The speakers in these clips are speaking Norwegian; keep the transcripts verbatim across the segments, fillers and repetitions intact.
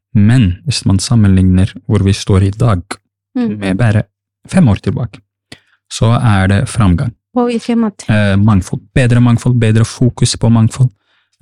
Men hvis man sammenligner hvor vi står i dag, Mm. med bare fem år tilbake, så er det framgang. På hvilken måte? Eh, mangfold. Bedre mangfold, bedre fokus på mangfold.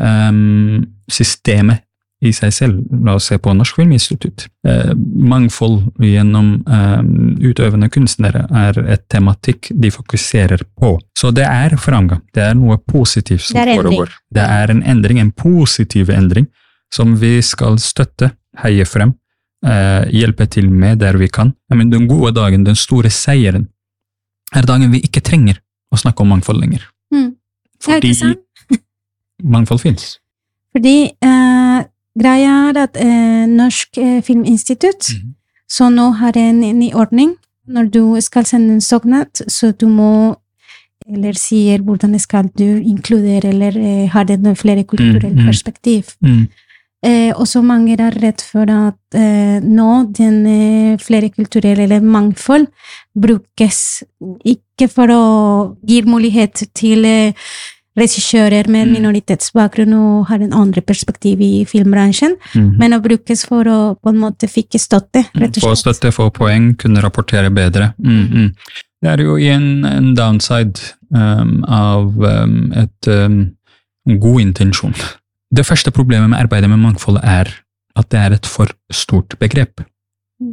Um, systemet i seg selv, la oss se på Norsk Filminstitutt. Eh, mangfold gjennom um, utøvende kunstnere er et tematikk de fokuserer på. Så det er framgang. Det er noe positivt som Det er endring. foregår. Det er en endring, en positiv endring, som vi skal støtte, heie frem, eh, hjelpe til med der vi kan. Men den gode dagen, den store seieren, er dagen vi ikke trenger å snakke om mangfold lenger. Mm. Ja, Fordi ikke sant? mangfold finnes. Fordi eh, greia er at eh, Norsk eh, Filminstitutt, Mhm. så nå har en ny ordning. Når du skal sende en søknad, så du må, eller sier hvordan skal du inkludere, eller eh, har det flere kulturelle Mm, mm. perspektiv. Mm. Eh, og så mange er redd for at eh, nå den eh, flere kulturelle eller mangfold brukes ikke for å gi mulighet til eh, regissører med Mm. minoritetsbakgrunn og har en andre perspektiv i filmbransjen, Mhm. men å brukes for å på en måte fikk støtte, rett og Få slett. støtte, få poeng, kunne rapportere bedre. Mm, mm. Det er jo en, en downside um, av um, et um, god intensjon. Det første problemet med arbeidet med mangfold er at det er et for stort begrep. Mm.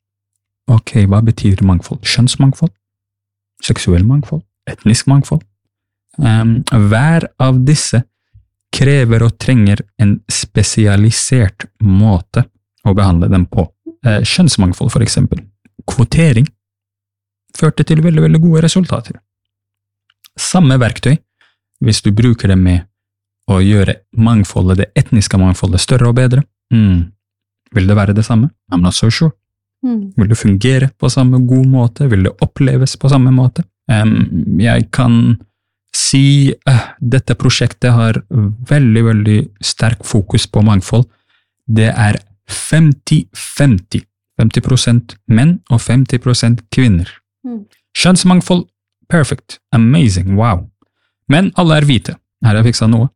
Ok, hva betyr mangfold? Kjønnsmangfold? Seksuell mangfold? Etnisk mangfold? Um, hver av disse krever og trenger en spesialisert måte å behandle dem på. Eh, kjønnsmangfold, for eksempel. Kvotering førte til veldig, veldig gode resultater. Samme verktøy, hvis du bruker det med å gjøre mangfoldet, det etniske mangfoldet, større og bedre, mm. vil det være det samme? I'm not so sure. Mm. Vil det fungere på samme god måte? Vil det oppleves på samme måte? Um, jeg kan si uh, dette prosjektet har veldig, veldig sterk fokus på mangfold. Det er femti femti. femti prosent menn og femti prosent kvinner. Mm. Kjønnsmangfold, perfect, amazing, wow. Men alle er hvite. Her har jeg fiksa noe.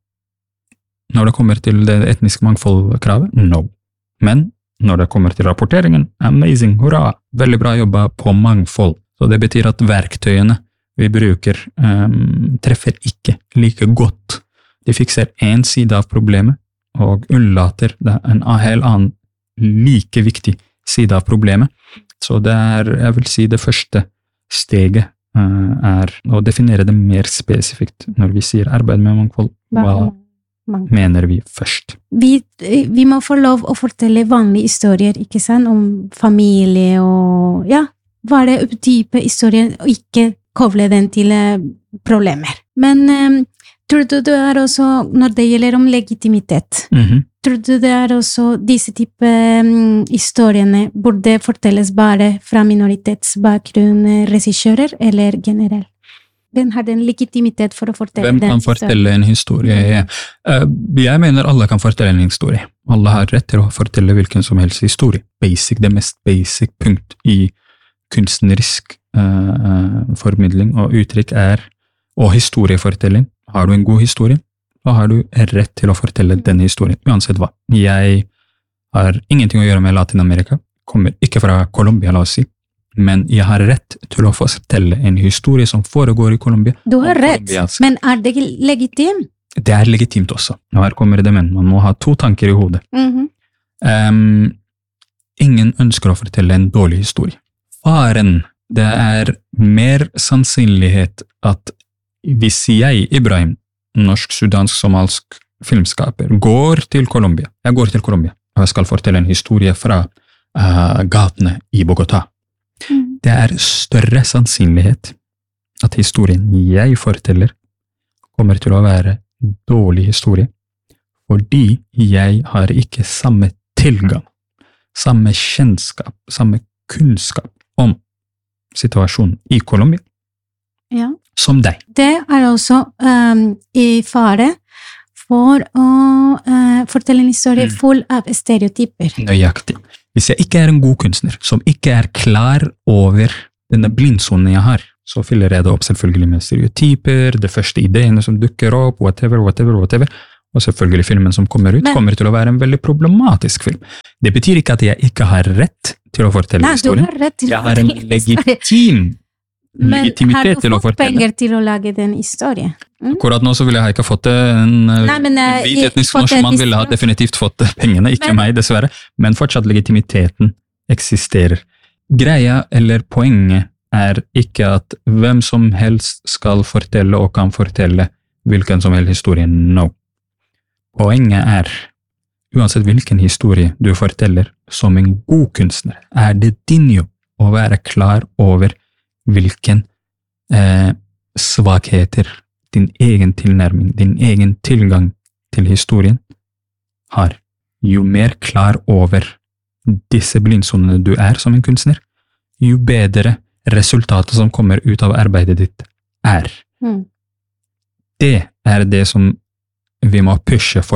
Når det kommer til det etniske mangfoldkravet, no. Men når det kommer til rapporteringen, amazing, hurra, veldig bra jobba på mangfold. Så det betyr at verktøyene vi bruker um, treffer ikke like godt. De fikser en side av problemet, og unnlater en helt annen like viktig side av problemet. Så det er, jeg vil si, det første steget uh, er å definere det mer spesifikt. Når vi sier arbeid med mangfold, hva Mangfold. mener vi først? Vi, vi må få lov å fortelle vanlige historier, ikke sant, om familie og, ja, bare dype historier, og ikke koble den til eh, problemer. Men eh, tror du det er også, når det gjelder om legitimitet, Mm-hmm. tror du det er også disse type um, historiene burde fortelles bare fra minoritetsbakgrunn eh, regissører, eller generelt? Den har den legitimitet for å fortelle Hvem den kan fortelle en historie? Jeg, uh, jeg mener alle kan fortelle en historie. Alle har rett til å fortelle hvilken som helst historie. Basic, det mest basic punkt i kunstnerisk uh, formidling og uttrykk er, og historiefortelling. Har du en god historie, så har du rett til å fortelle denne historien, uansett hva. Jeg har ingenting å gjøre med Latin-Amerika, kommer ikke fra Colombia, la oss si, men jeg har rett til å fortelle en historie som foregår i Colombia. Du har om rett, colombiansk. men er det legitimt? Det er legitimt også. Og her kommer det, men man må ha to tanker i hodet. Mhm. Um, ingen ønsker å fortelle en dårlig historie. Faren, det er mer sannsynlighet at hvis jeg, Ibrahim, norsk-sudansk-somalsk filmskaper, går til Colombia, jeg går til Colombia, og jeg skal fortelle en historie fra uh, gatene i Bogotá. Mhm. Det er større sannsynlighet at historien jeg forteller kommer til å være dårlig historie, fordi jeg har ikke samme tilgang, samme kjennskap, samme kunnskap om situasjonen i Colombia Ja. som deg. Det er også um, i fare for å uh, fortelle en historie Mm. full av stereotyper. Nøyaktig. Hvis jeg ikke er en god kunstner, som ikke er klar over denne blindsonen jeg har, så fyller jeg det opp selvfølgelig med stereotyper, de første ideene som dukker opp, whatever, whatever, whatever, og selvfølgelig filmen som kommer ut, Men- kommer til å være en veldig problematisk film. Det betyr ikke at jeg ikke har rett til å fortelle Nei, du historien. har rett til Jeg å har en fortelle historien. legitim Men har legitimitet du til å fått fortelle. penger til å lage den historien? Mm? Akkurat nå så ville jeg ikke fått det. En eh, Nei, men, eh, hvit i- etnisk fått norsk mann etnisk ville ha norsk. definitivt fått pengene, ikke Men- meg dessverre, men fortsatt legitimiteten eksisterer. Greia eller poenget er ikke at hvem som helst skal fortelle og kan fortelle hvilken som helst historie, no. Poenget er, uansett hvilken historie du forteller som en god kunstner, er det din jobb å være klar over hvilken eh, svakheter din egen tilnærming, din egen tilgang til historien har. Jo mer klar over disse blindsonene du er som en kunstner, jo bedre resultatet som kommer ut av arbeidet ditt er. Mm. Det er det som vi må pushe for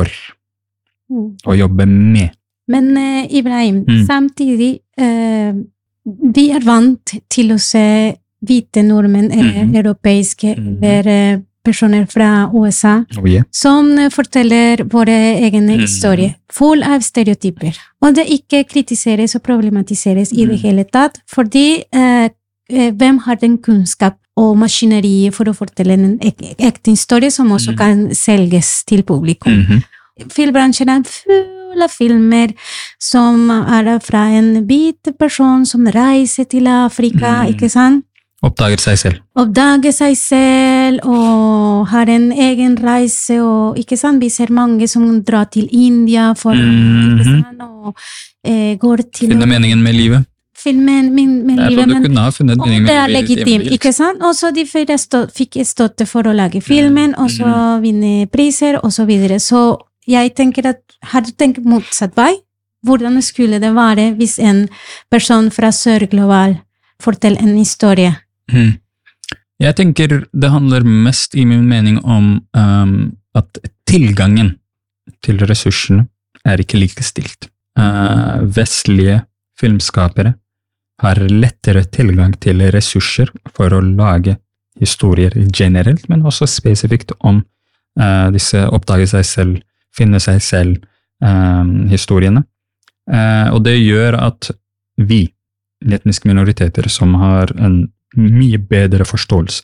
Mm. og jobbe med. Men eh, Ibrahim, Mm. samtidig, eh, vi er vant til å se hvite nordmenn eller Mhm. europeiske Mhm. eller eh, personer fra U S A Oh, yeah. som eh, forteller våre egne Mhm. historier, full av stereotyper. Og det ikke kritiseres og problematiseres i det Mhm. hele tatt, fordi eh, eh, hvem har den kunnskap og maskineriet for å fortelle en ek ekte historie som også Mhm. kan selges til publikum? Mhm. Filmbransjen er full av filmer som er fra en hvit person som reiser til Afrika, Mm. ikke sant? Oppdager seg selv. Oppdager seg selv og har en egen reise, og ikke sant? Vi ser mange som drar til India for Mhm. ikke sant? Og eh, går til Finne meningen med livet. filmen min, min Det er livet, for du men kunne ha funnet og meningen det med er livet. i legitimt, livet. ikke sant? Og så de fikk stå- fikk støtte for å lage filmen, og så Mm. vinne priser, og så videre. Så jeg tenker at, har du tenkt motsatt vei? Hvordan skulle det være hvis en person fra Sør-Global forteller en historie? Mm. Jeg tenker det handler mest i min mening om um, at tilgangen til ressursene er ikke likestilt. Uh, vestlige filmskapere har lettere tilgang til ressurser for å lage historier generelt, men også spesifikt om uh, disse oppdager seg selv, finne seg selv, um, historiene. Uh, og det gjør at vi, etniske minoriteter som har en mye bedre forståelse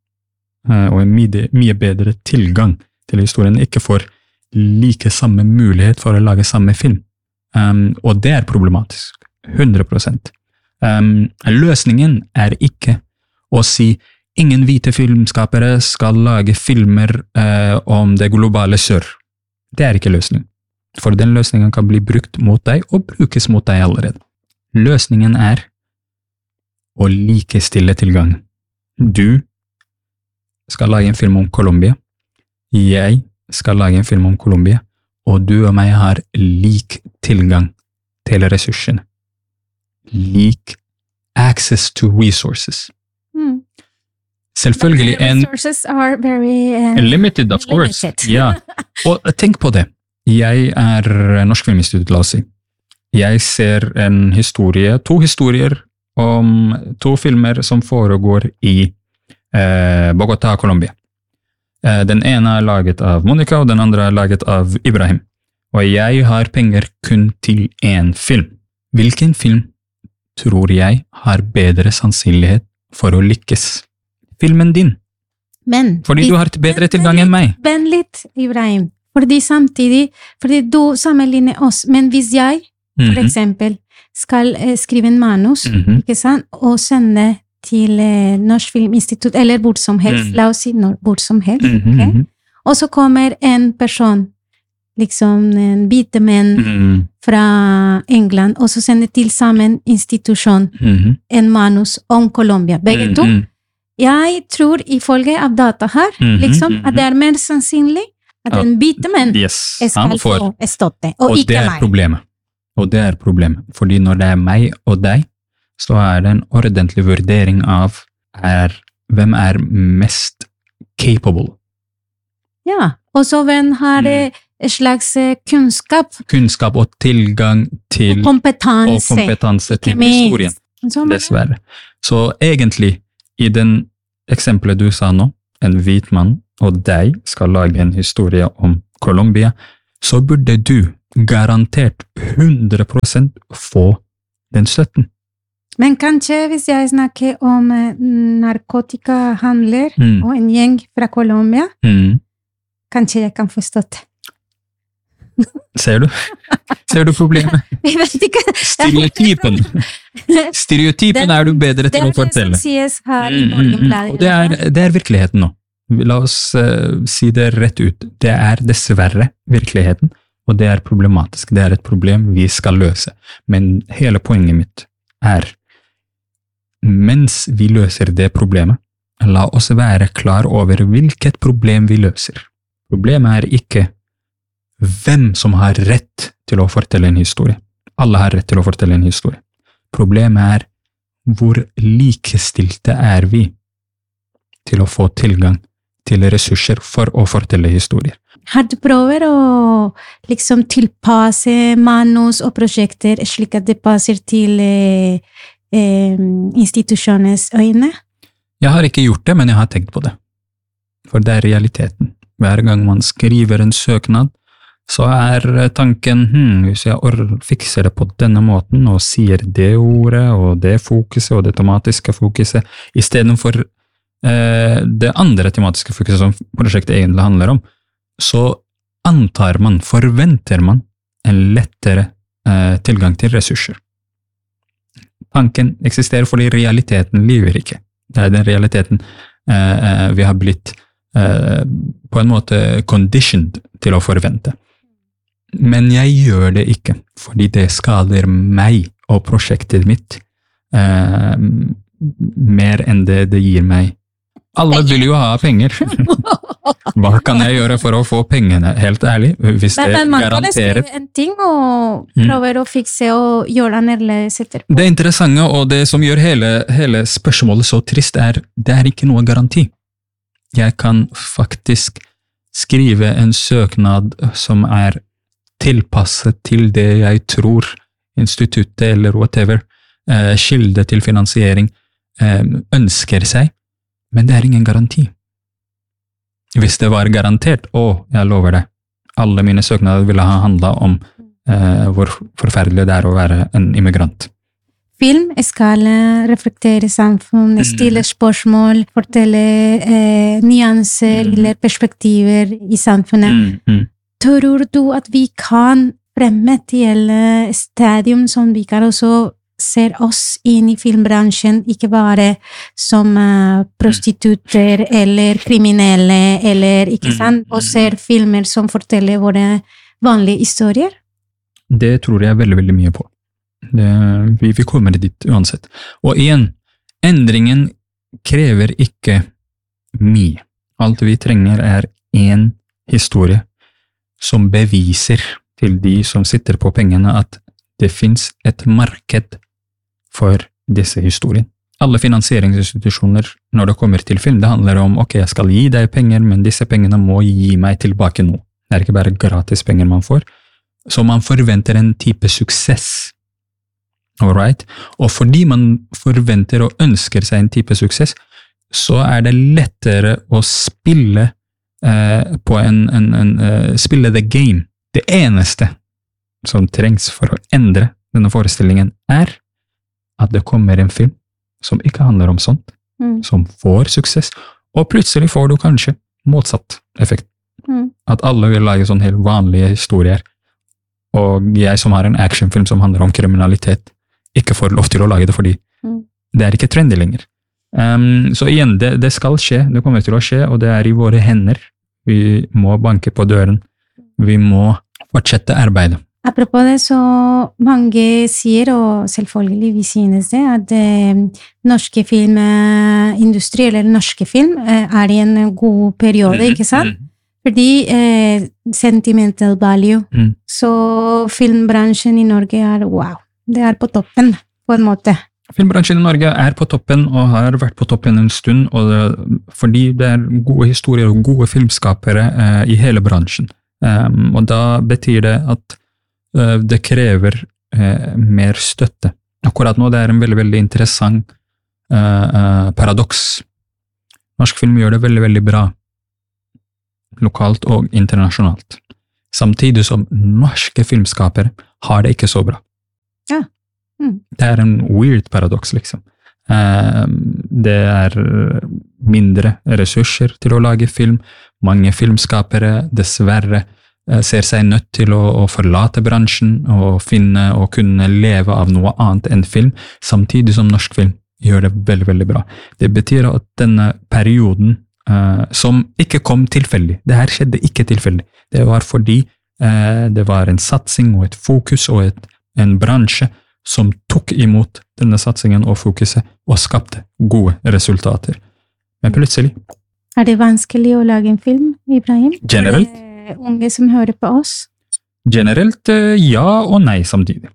uh, og en mye, mye bedre tilgang til historien, ikke får like samme mulighet for å lage samme film. Um, og det er problematisk. hundre prosent. Um, løsningen er ikke å si ingen hvite filmskapere skal lage filmer uh, om det globale sør. Det er ikke løsningen. For den løsningen kan bli brukt mot deg, og brukes mot deg allerede. Løsningen er å likestille tilgangen. Du skal lage en film om Colombia. Jeg skal lage en film om Colombia, og du og meg har lik tilgang til ressursene. Lik access to resources. Mm. Selvfølgelig But the en resources are very uh, limited, of course. limited. Ja. Og tenk på det. Jeg er Norsk Filminstitutt, la oss si. Jeg ser en historie, to historier om to filmer som foregår i eh, Bogotá, Colombia. Eh, den ene er laget av Monica, og den andre er laget av Ibrahim. Og jeg har penger kun til én film. Hvilken film tror jeg har bedre sannsynlighet for å lykkes? Filmen din. Men Fordi du har bedre tilgang enn meg. Vent litt, Ibrahim. Fordi samtidig, fordi du sammenligner oss, men hvis jeg, for Mhm. eksempel, skal eh, skrive en manus, Mhm. ikke sant, og sende til eh, Norsk Filminstitutt, eller hvor som helst, Mm. la oss si når, hvor som helst, Mhm, ok? mhm. Og så kommer en person, liksom en hvite menn Mhm, fra England, og så sender til sammen institusjon mhm. en manus om Colombia. Begge to. Mhm. Jeg tror, ifølge av data her, Mhm, liksom, mhm. at det er mer sannsynlig at Ja. en hvite menn Yes, han skal får. få støtte, og, Og det ikke er meg. problemet. Og det er problemet. Fordi når det er meg og deg, så er det en ordentlig vurdering av er, hvem er mest capable. Ja, og så hvem har Mm. eh, en slags eh, kunnskap Kunnskap og tilgang til og kompetanse. og kompetanse til minst. historien. Så man- Dessverre. Så egentlig, i den eksempelet du sa nå, en hvit mann og deg skal lage en historie om Colombia, så burde du garantert hundre prosent få den støtten. Men kanskje hvis jeg snakker om eh, narkotikahandler Mm. og en gjeng fra Colombia, Mm. kanskje jeg kan få støtte. Ser du? Ser du problemet? Jeg vet ikke. Stereotypen. Stereotypen er du bedre til å fortelle. Det er det som sies her i Mm, mm, mm. Morgenbladet. Og det er, det er virkeligheten nå. La oss uh, si det rett ut. Det er dessverre virkeligheten, og det er problematisk. Det er et problem vi skal løse. Men hele poenget mitt er, mens vi løser det problemet, la oss være klar over hvilket problem vi løser. Problemet er ikke hvem som har rett til å fortelle en historie. Alle har rett til å fortelle en historie. Problemet er hvor likestilte er vi til å få tilgang til ressurser for å fortelle historier. Har du prøver å liksom tilpasse manus og prosjekter slik at det passer til eh, eh, institusjonens øyne? Jeg har ikke gjort det, men jeg har tenkt på det. For det er realiteten. Hver gang man skriver en søknad, så er tanken, hm, hvis jeg fikser det på denne måten, og sier det ordet, og det fokuset, og det tematiske fokuset, i stedet for eh, det andre tematiske fokuset som prosjektet egentlig handler om, så antar man, forventer man, en lettere eh, tilgang til ressurser. Tanken eksisterer fordi realiteten lever ikke. Det er den realiteten eh, vi har blitt eh, på en måte conditioned til å forvente. Men jeg gjør det ikke, fordi det skader meg og prosjektet mitt eh, mer enn det det gir meg. Alle vil jo ha penger. Hva kan jeg gjøre for å få pengene, helt ærlig, hvis det Men man kan garanterer? skrive en ting og prøve å fikse og gjøre annerledes etterpå. Det interessante og det som gjør hele, hele spørsmålet så trist er, det er ikke noe garanti. Jeg kan faktisk skrive en søknad som er tilpasset til det jeg tror instituttet eller whatever, eh, kilde til finansiering, eh, ønsker seg, men det er ingen garanti. Hvis det var garantert, å, jeg lover deg, alle mine søknader ville ha handlet om eh, hvor forferdelig det er å være en immigrant. Film skal eh, reflektere samfunn, stille spørsmål, fortelle eh, nyanser Mm. eller perspektiver i samfunnet. Mm, mm. Tror du at vi kan fremme til et stadium som vi kan også ser oss inn i filmbransjen, ikke bare som uh, prostitutter eller kriminelle, eller ikke sant, og ser filmer som forteller våre vanlige historier? Det tror jeg veldig, veldig mye på. Det, vi, vi kommer dit uansett. Og igjen, endringen krever ikke mye. Alt vi trenger er en historie som beviser til de som sitter på pengene at det finnes et marked for disse historiene. Alle finansieringsinstitusjoner, når det kommer til film, det handler om, ok, jeg skal gi deg penger, men disse pengene må gi meg tilbake nå. Det er ikke bare gratis penger man får. Så man forventer en type suksess. Alright? Og fordi man forventer og ønsker seg en type suksess, så er det lettere å spille Uh, på en, en, en uh, spille the game. Det eneste som trengs for å endre denne forestillingen er at det kommer en film som ikke handler om sånt, Mm. som får suksess, og plutselig får du kanskje motsatt effekt. Mm. At alle vil lage sånne helt vanlige historier, og jeg som har en actionfilm som handler om kriminalitet, ikke får lov til å lage det fordi Mm. det er ikke trendy lenger. Um, så igjen, det, det skal skje, det kommer til å skje, og det er i våre hender. Vi må banke på døren. Vi må fortsette arbeidet. Apropos det, så mange sier, og selvfølgelig vi synes det, at eh, norske filmindustri, eller norske film, eh, er i en god periode, ikke sant? Fordi eh, sentimental value. Mm. Så filmbransjen i Norge er wow. Det er på toppen, på en måte. Filmbransjen i Norge er på toppen, og har vært på toppen en stund, og det, fordi det er gode historier og gode filmskapere eh, i hele bransjen. Um, og da betyr det at uh, det krever uh, mer støtte. Akkurat nå det er en veldig, veldig interessant uh, uh, paradoks. Norsk film gjør det veldig, veldig bra. lokalt og internasjonalt. Samtidig som norske filmskapere har det ikke så bra. Ja. Mm. Det er en weird paradoks, liksom. Uh, det er mindre ressurser til å lage film. Mange filmskapere dessverre uh, ser seg nødt til å, å forlate bransjen og finne og kunne leve av noe annet enn film, samtidig som norsk film gjør det veldig, veldig bra. Det betyr at denne perioden, uh, som ikke kom tilfeldig, det her skjedde ikke tilfeldig, det var fordi uh, det var en satsing og et fokus og et, en bransje som tok imot denne satsingen og fokuset og skapte gode resultater. Men plutselig... Er det vanskelig å lage en film, Ibrahim? Generelt? Er det unge som hører på oss? Generelt ja og nei samtidig.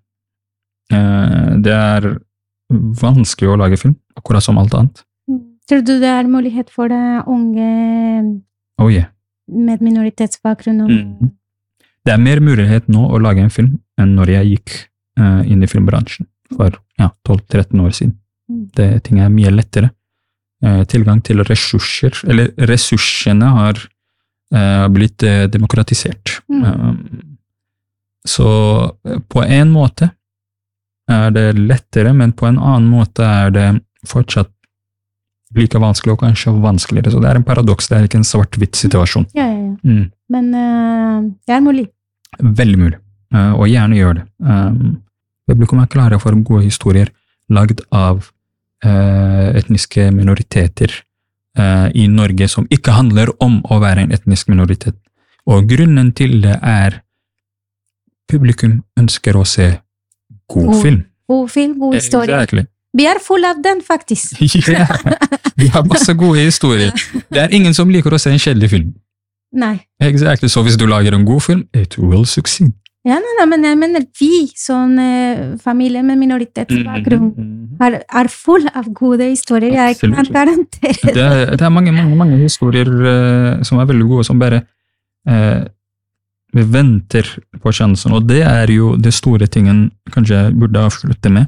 Det er vanskelig å lage film, akkurat som alt annet. Tror du det er mulighet for unge oh, yeah. med minoritetsbakgrunn? Mm. Det er mer mulighet nå å lage en film enn når jeg gikk uh, inn i filmbransjen for ja, tolv til tretten år siden. Mm. Det ting er mye lettere. Uh, tilgang til ressurser, eller ressursene har uh, blitt uh, demokratisert. Mm. Um, så uh, på en måte er det lettere, men på en annen måte er det fortsatt like vanskelig og kanskje vanskeligere. Så det er en paradoks, det er ikke en svart-hvitt situasjon. Ja, ja, ja. Mm. Men uh, det er mulig. Veldig mulig, uh, og gjerne gjør det. Um, publikum er klare for gode historier lagd av uh, etniske minoriteter uh, i Norge som ikke handler om å være en etnisk minoritet. Og grunnen til det er publikum ønsker å se god god, film. God film, god historie. Exactly. Vi er full av den, faktisk. Ja, vi har masse gode historier. Det er ingen som liker å se en kjedelig film. Nei. Exactly, så hvis du lager en god film, it will succeed. Ja, nei, nei, men jeg mener vi, sånn uh, familie med minoritetsbakgrunn, mm-hmm. er, er full av gode historier. Jeg Absolutt. kan garantere det. Det er, det er mange, mange, mange historier uh, som er veldig gode, som bare uh, vi venter på sjansen, og det er jo det store tingen kanskje jeg burde avslutte med.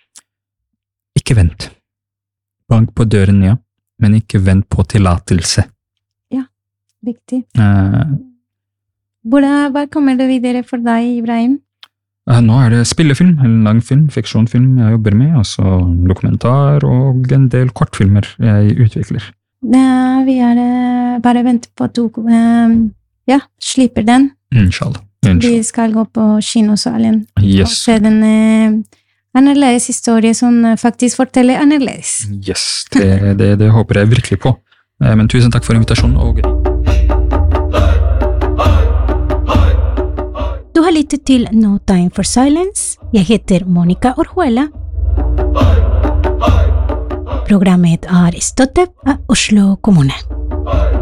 Ikke vent. Bank på døren, ja, men ikke vent på tillatelse. Ja, viktig. Uh, Hvor, hva kommer det videre for deg, Ibrahim? Uh, nå er det spillefilm, en lang film, fiksjonfilm jeg jobber med, altså dokumentar og en del kortfilmer jeg utvikler. Ja, vi er uh, bare venter på at du uh, ja, slipper den. Inshallah. Inshallah. Vi skal gå på kinosalen yes. og se den uh, annerledes historie som faktisk forteller annerledes. Yes, det, det, det håper jeg virkelig på. Men tusen takk for invitasjonen. Og... Du har lyttet til No Time for Silence. Jeg heter Monica Orjuela. Programmet er støttet av Oslo kommune.